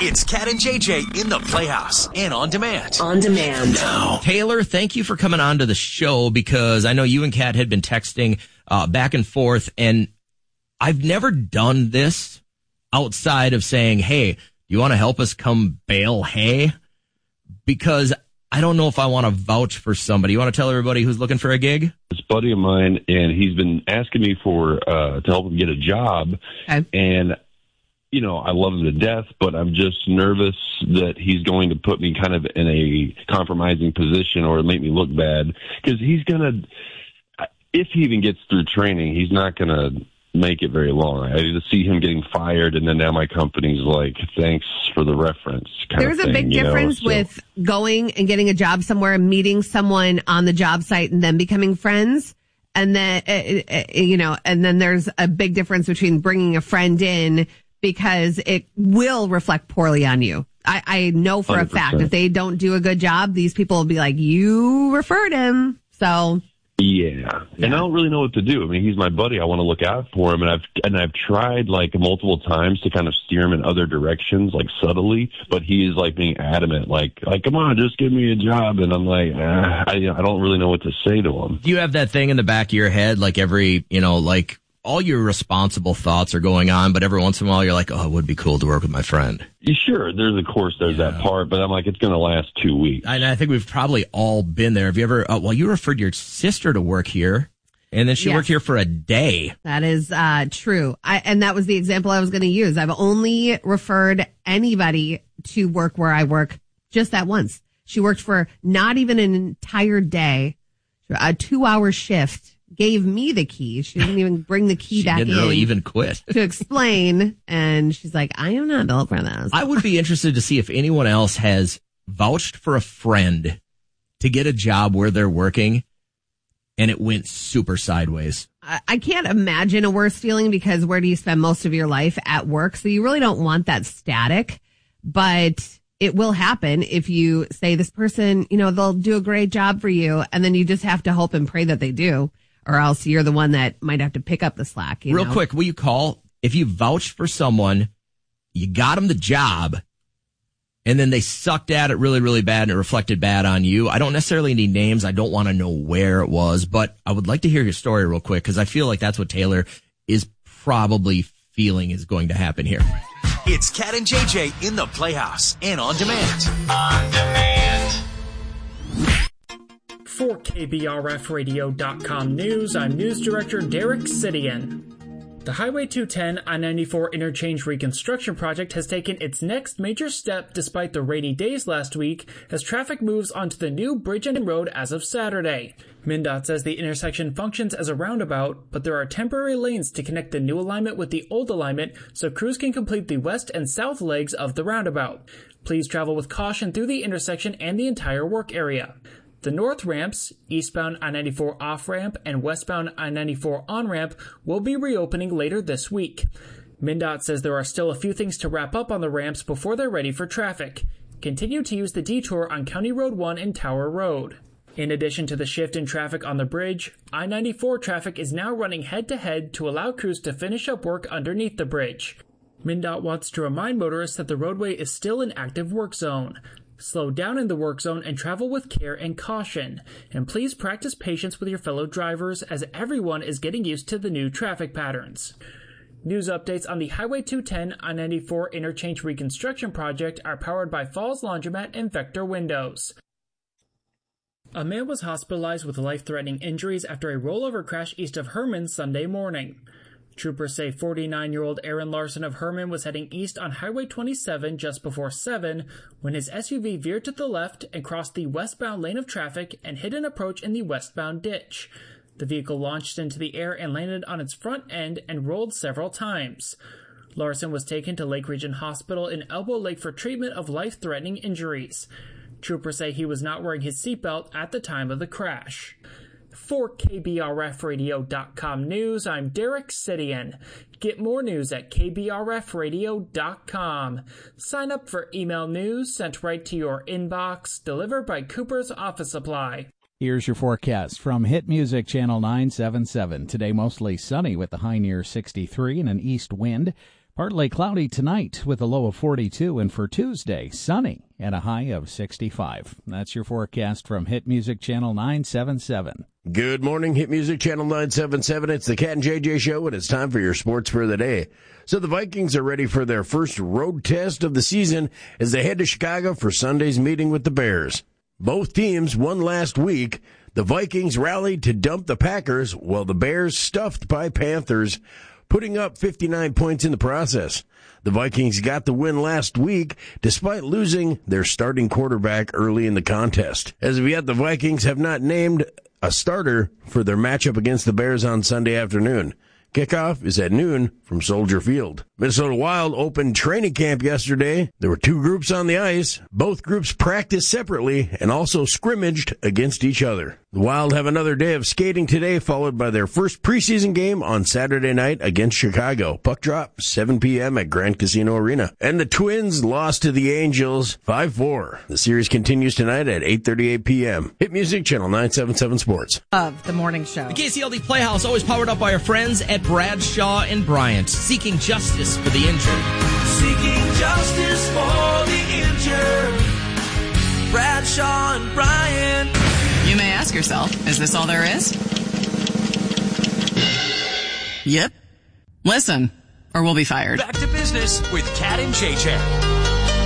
It's Cat and JJ in the Playhouse and on demand. On demand. Now. Taylor, thank you for coming on to the show because I know you and Kat had been texting back and forth, and I've never done this outside of saying, hey, you want to help us come bale hay? Because I don't know if I want to vouch for somebody. You want to tell everybody who's looking for a gig? This buddy of mine, and he's been asking me for to help him get a job. Okay. And, you know, I love him to death, but I'm just nervous that he's going to put me kind of in a compromising position or make me look bad. Because he's going to, if he even gets through training, he's not going to make it very long. I just see him getting fired, and then now my company's like, thanks for the reference. There's a big difference with going and getting a job somewhere and meeting someone on the job site and then becoming friends. And then, and then there's a big difference between bringing a friend in because it will reflect poorly on you. I know for 100%. A fact if they don't do a good job, these people will be like, you referred him. So. Yeah. And I don't really know what to do. I mean, he's my buddy. I want to look out for him. And I've tried like multiple times to kind of steer him in other directions, like subtly, but he is like being adamant, like, come on, just give me a job. And I'm like, I don't really know what to say to him. Do you have that thing in the back of your head, like like all your responsible thoughts are going on, but every once in a while you're like, oh, it would be cool to work with my friend. Sure, there's that part, but I'm like, it's going to last 2 weeks. And I think we've probably all been there. Have you ever, you referred your sister to work here, and then she worked here for a day. That is true. And that was the example I was going to use. I've only referred anybody to work where I work just that once. She worked for not even an entire day, a 2-hour shift. Gave me the key. She didn't even bring the key back in. She didn't really even quit. To explain. And she's like, I am not built for this. I would be interested to see if anyone else has vouched for a friend to get a job where they're working and it went super sideways. I can't imagine a worse feeling because where do you spend most of your life? At work. So you really don't want that static. But it will happen if you say this person, they'll do a great job for you. And then you just have to hope and pray that they do. Or else you're the one that might have to pick up the slack. Real quick, will you call, if you vouched for someone, you got them the job, and then they sucked at it really, really bad and it reflected bad on you. I don't necessarily need names. I don't want to know where it was, but I would like to hear your story real quick because I feel like that's what Taylor is probably feeling is going to happen here. It's Cat and JJ in the Playhouse and on demand. On demand. For KBRFradio.com News, I'm News Director Derek Sidian. The Highway 210 I-94 interchange reconstruction project has taken its next major step despite the rainy days last week as traffic moves onto the new bridge and road as of Saturday. MnDOT says the intersection functions as a roundabout, but there are temporary lanes to connect the new alignment with the old alignment so crews can complete the west and south legs of the roundabout. Please travel with caution through the intersection and the entire work area. The north ramps, eastbound I-94 off-ramp and westbound I-94 on-ramp, will be reopening later this week. MnDOT says there are still a few things to wrap up on the ramps before they're ready for traffic. Continue to use the detour on County Road 1 and Tower Road. In addition to the shift in traffic on the bridge, I-94 traffic is now running head-to-head to allow crews to finish up work underneath the bridge. MnDOT wants to remind motorists that the roadway is still an active work zone. Slow down in the work zone and travel with care and caution. And please practice patience with your fellow drivers as everyone is getting used to the new traffic patterns. News updates on the Highway 210 I-94 interchange reconstruction project are powered by Falls Laundromat and Vector Windows. A man was hospitalized with life-threatening injuries after a rollover crash east of Herman Sunday morning. Troopers say 49-year-old Aaron Larson of Herman was heading east on Highway 27 just before 7 when his SUV veered to the left and crossed the westbound lane of traffic and hit an approach in the westbound ditch. The vehicle launched into the air and landed on its front end and rolled several times. Larson was taken to Lake Region Hospital in Elbow Lake for treatment of life-threatening injuries. Troopers say he was not wearing his seatbelt at the time of the crash. For KBRFradio.com News, I'm Derek Sidian. Get more news at KBRFradio.com. Sign up for email news sent right to your inbox, delivered by Cooper's Office Supply. Here's your forecast from Hit Music Channel 977. Today mostly sunny with the high near 63 and an east wind. Partly cloudy tonight with a low of 42, and for Tuesday, sunny and a high of 65. That's your forecast from Hit Music Channel 977. Good morning, Hit Music Channel 977. It's the Cat and JJ Show, and it's time for your sports for the day. So the Vikings are ready for their first road test of the season as they head to Chicago for Sunday's meeting with the Bears. Both teams won last week. The Vikings rallied to dump the Packers, while the Bears stuffed by Panthers, putting up 59 points in the process. The Vikings got the win last week, despite losing their starting quarterback early in the contest. As of yet, the Vikings have not named a starter for their matchup against the Bears on Sunday afternoon. Kickoff is at noon from Soldier Field. Minnesota Wild opened training camp yesterday. There were two groups on the ice. Both groups practiced separately and also scrimmaged against each other. The Wild have another day of skating today, followed by their first preseason game on Saturday night against Chicago. Puck drop, 7 p.m. at Grand Casino Arena. And the Twins lost to the Angels 5-4. The series continues tonight at 8:38 p.m. Hit Music Channel 977 Sports. Of the morning show. The KCLD Playhouse, always powered up by our friends at Bradshaw and Bryant, seeking justice for the injured. Seeking justice for the injured. Bradshaw and Bryant. You may ask yourself, is this all there is? Yep. Listen, or we'll be fired. Back to business with Cat and JJ.